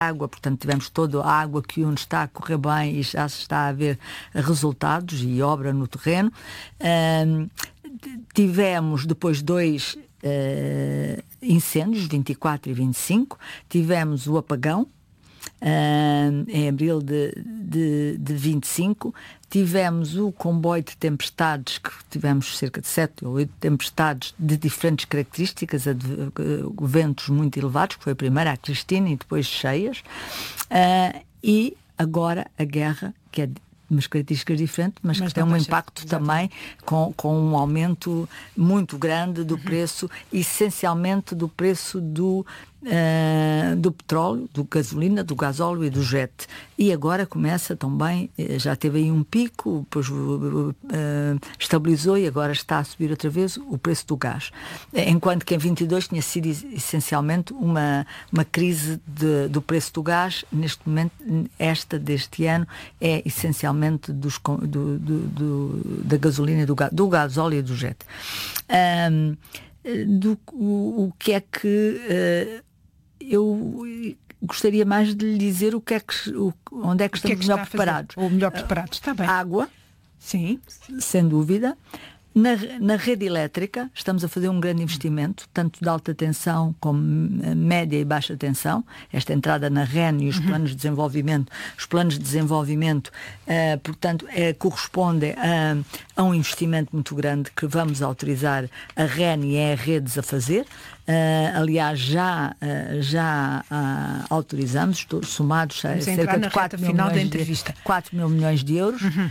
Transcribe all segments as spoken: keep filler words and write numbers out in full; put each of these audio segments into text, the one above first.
água, portanto tivemos toda a água que onde está a correr bem e já se está a ver resultados e obra no terreno. Um, tivemos depois dois uh, incêndios, vinte e quatro e vinte e cinco, tivemos o apagão uh, em abril de, de, de vinte e cinco, tivemos o comboio de tempestades, que tivemos cerca de sete ou oito tempestades de diferentes características, a de, uh, ventos muito elevados, que foi a primeira, a Cristina, e depois cheias, uh, e agora a guerra, que é de umas características diferentes, mas, mas que tem um impacto também com, com um aumento muito grande do preço, essencialmente do preço do, uh, do petróleo, do gasolina, do gasóleo e do jet. E agora começa também, já teve aí um pico, depois uh, estabilizou e agora está a subir outra vez o preço do gás. Enquanto que em vinte e dois tinha sido essencialmente uma, uma crise de, do preço do gás, neste momento, esta deste ano, é essencialmente Dos, do, do, do, da gasolina, do, do gasóleo e do jet. Um, do, o, o que é que uh, eu gostaria mais de lhe dizer o que é que, o, onde é que estamos melhor preparados. Ou melhor preparados, está bem. Água, sim, sem dúvida. Na, na rede elétrica estamos a fazer um grande investimento, tanto de alta tensão como média e baixa tensão. Esta entrada na R E N e os uhum. planos de desenvolvimento, os planos de desenvolvimento, uh, portanto, uh, correspondem a, a um investimento muito grande que vamos autorizar a R E N e a redes a fazer. Uh, aliás, já, uh, já uh, autorizamos, somados a cerca de quatro mil, milhões de, quatro mil milhões de euros. Uhum.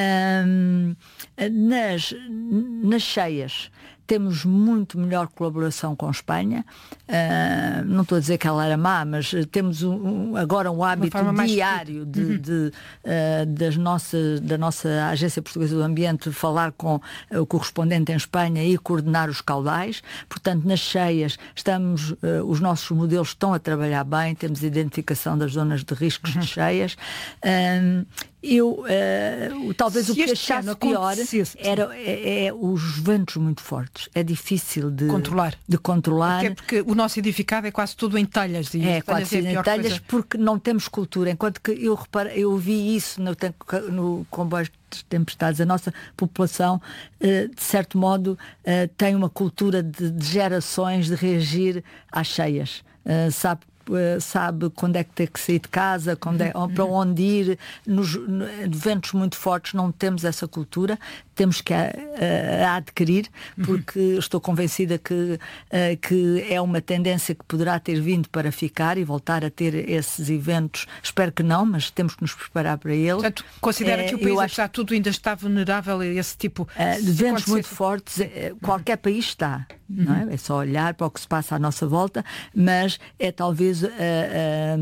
Uh, nas, nas cheias temos muito melhor colaboração com a Espanha. Uh, não estou a dizer que ela era má, mas temos um, agora um hábito diário mais... de, uhum. de, uh, das nossas, da nossa Agência Portuguesa do Ambiente falar com o correspondente em Espanha e coordenar os caudais. Portanto, nas cheias, estamos, uh, os nossos modelos estão a trabalhar bem, temos identificação das zonas de riscos uhum. de cheias. Uh, Eu, uh, talvez Se o que achasse pior era é, é os ventos muito fortes. É difícil de controlar. De controlar. Até porque o nosso edificado é quase tudo em telhas. E é quase tudo em telhas coisa. Porque não temos cultura. Enquanto que eu, reparo, eu vi isso no, no comboio de tempestades. A nossa população, uh, de certo modo, uh, tem uma cultura de, de gerações de reagir às cheias. Uh, sabe sabe quando é que tem que sair de casa, quando é, para onde ir. Nos no, ventos muito fortes não temos essa cultura, temos que a, a, a adquirir, porque uhum. estou convencida que, a, que é uma tendência que poderá ter vindo para ficar e voltar a ter esses eventos. Espero que não, mas temos que nos preparar para ele. Portanto, considera é, que o país acho, está tudo ainda está vulnerável a esse tipo uh, de ventos muito ser... fortes. Qualquer uhum. país está. Uhum. Não é? É só olhar para o que se passa à nossa volta, mas é talvez a,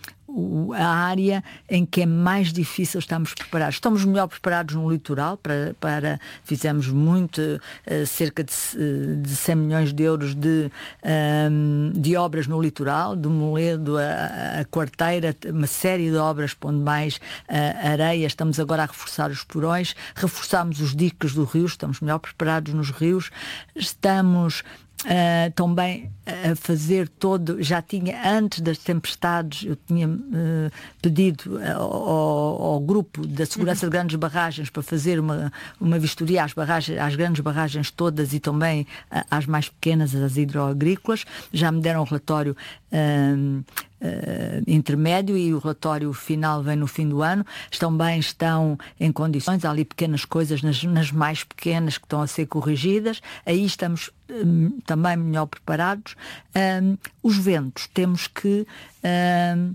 a, a área em que é mais difícil estarmos preparados. Estamos melhor preparados no litoral, para, para fizemos muito, uh, cerca de, de cem milhões de euros de, um, de obras no litoral, de Moledo a, a Quarteira, uma série de obras pondo mais uh, areia. Estamos agora a reforçar os porões, reforçamos os diques do rio, estamos melhor preparados nos rios, estamos Uh, também a fazer todo, já tinha antes das tempestades, eu tinha uh, pedido ao, ao grupo da segurança uhum. de grandes barragens para fazer uma, uma vistoria às barragens, às grandes barragens todas e também uh, às mais pequenas, às hidroagrícolas. Já me deram um relatório uh, Uh, intermédio e o relatório final vem no fim do ano. Também estão em condições, há ali pequenas coisas nas, nas mais pequenas que estão a ser corrigidas, aí estamos um, também melhor preparados. Um, os ventos, temos que um,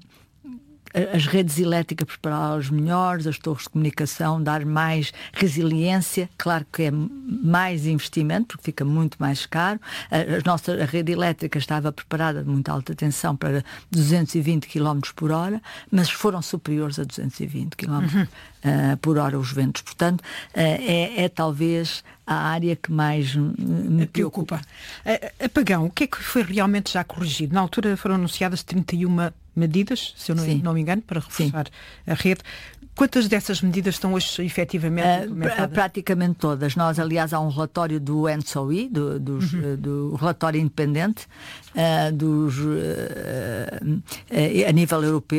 as redes elétricas prepará-las melhores, as torres de comunicação dar mais resiliência, claro que é mais investimento, porque fica muito mais caro. A, nossa, a rede elétrica estava preparada de muita alta tensão para duzentos e vinte quilómetros por hora, mas foram superiores a duzentos e vinte quilómetros uhum. uh, por hora os ventos. Portanto, uh, é, é talvez a área que mais me preocupa. preocupa. Apagão, o que é que foi realmente já corrigido? Na altura foram anunciadas trinta e uma medidas, se eu não, não me engano, para reforçar Sim. a rede. Quantas dessas medidas estão hoje efetivamente implementadas? Uh, praticamente todas. Nós, aliás, há um relatório do N S O I, do, dos, uhum. uh, do relatório independente, uh, dos, uh, uh, a nível europeu,